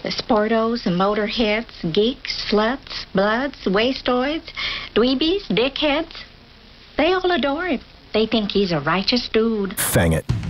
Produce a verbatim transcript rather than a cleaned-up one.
The sportos and motorheads, geeks, sluts, bloods, wastoids, dweebies, dickheads. They all adore him. They think he's a righteous dude. Fang it.